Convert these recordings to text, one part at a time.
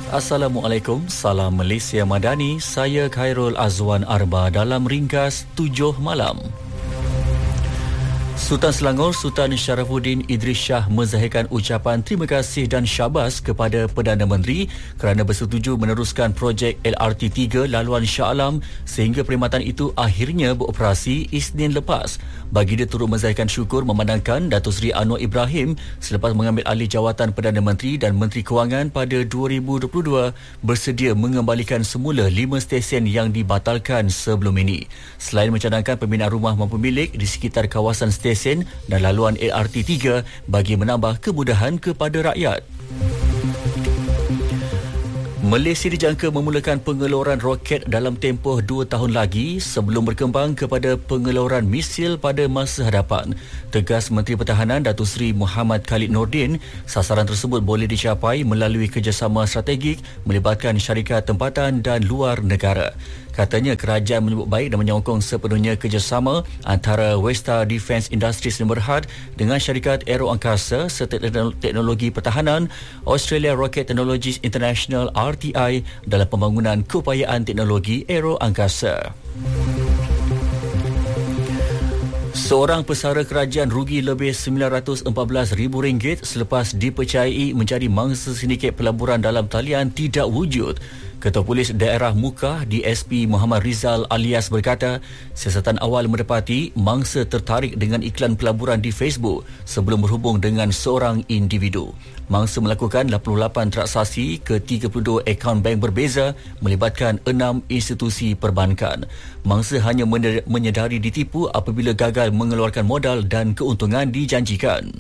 Assalamualaikum, salam Malaysia Madani. Saya Khairul Azwan Arba dalam ringkas 7 malam. Sultan Selangor Sultan Sharafuddin Idris Shah menzahirkan ucapan terima kasih dan syabas kepada Perdana Menteri kerana bersetuju meneruskan projek LRT3 laluan Shah Alam sehingga perkhidmatan itu akhirnya beroperasi Isnin lepas. Baginda turut menzahirkan syukur memandangkan Datuk Seri Anwar Ibrahim selepas mengambil alih jawatan Perdana Menteri dan Menteri Kewangan pada 2022 bersedia mengembalikan semula 5 stesen yang dibatalkan sebelum ini. Selain mencadangkan pembinaan rumah mampu milik di sekitar kawasan stesen dan laluan LRT3 bagi menambah kemudahan kepada rakyat. Malaysia dijangka memulakan pengeluaran roket dalam tempoh 2 tahun lagi sebelum berkembang kepada pengeluaran misil pada masa hadapan. Tegas Menteri Pertahanan Datuk Seri Muhammad Khalid Nordin, sasaran tersebut boleh dicapai melalui kerjasama strategik melibatkan syarikat tempatan dan luar negara. Katanya kerajaan menyebut baik dan menyokong sepenuhnya kerjasama antara Westa Defence Industries Berhad dengan syarikat Aero Angkasa serta teknologi pertahanan Australia Rocket Technologies International RTI dalam pembangunan keupayaan teknologi aero angkasa. Seorang pesara kerajaan rugi lebih RM914,000 selepas dipercayai menjadi mangsa sindiket pelaburan dalam talian tidak wujud. Ketua Polis Daerah Mukah DSP Muhammad Rizal alias berkata, siasatan awal mendapati mangsa tertarik dengan iklan pelaburan di Facebook sebelum berhubung dengan seorang individu. Mangsa melakukan 88 transaksi ke 32 akaun bank berbeza melibatkan 6 institusi perbankan. Mangsa hanya menyedari ditipu apabila gagal mengeluarkan modal dan keuntungan dijanjikan.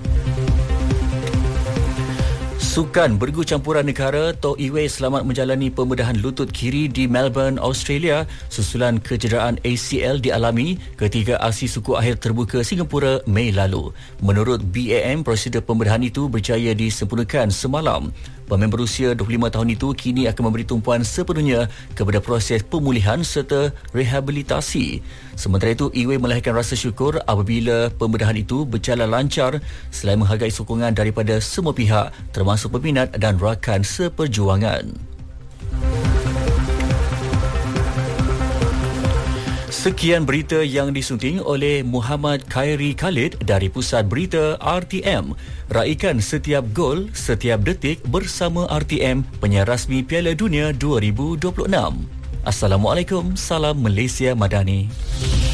Sukan bergu campuran negara Tok Iwe selamat menjalani pembedahan lutut kiri di Melbourne, Australia susulan kecederaan ACL dialami ketika aksi suku akhir terbuka Singapura Mei lalu. Menurut BAM, prosedur pembedahan itu berjaya disempurnakan semalam. Pemain berusia 25 tahun itu kini akan memberi tumpuan sepenuhnya kepada proses pemulihan serta rehabilitasi. Sementara itu, Iwe melahirkan rasa syukur apabila pembedahan itu berjalan lancar selain menghargai sokongan daripada semua pihak termasuk peminat dan rakan seperjuangan. Sekian berita yang disunting oleh Muhammad Khairi Khalid dari Pusat Berita RTM. Raikan setiap gol, setiap detik bersama RTM, penyiar rasmi Piala Dunia 2026. Assalamualaikum, salam Malaysia Madani.